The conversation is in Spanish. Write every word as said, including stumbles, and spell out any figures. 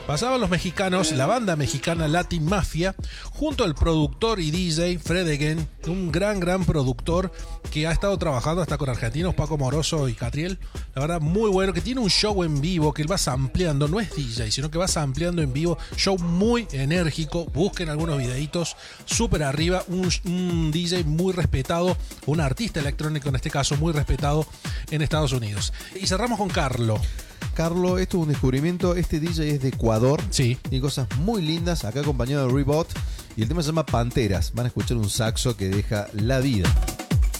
Pasaban los mexicanos, la banda mexicana Latin Mafia, junto al productor y D J Fred Again, un gran, gran productor que ha estado trabajando hasta con argentinos, Paco Moroso y Catriel. La verdad, muy bueno, que tiene un show en vivo que él va sampleando, no es D J, sino que va sampleando en vivo. Show muy enérgico, busquen algunos videitos, súper arriba, un, un D J muy respetado, un artista electrónico en este caso, muy respetado en Estados Unidos. Y cerramos con Carlo. Carlo, esto es un descubrimiento. Este D J es de Ecuador. Sí. Tiene cosas muy lindas. Acá acompañado de Rebot. Y el tema se llama Panteras. Van a escuchar un saxo que deja la vida.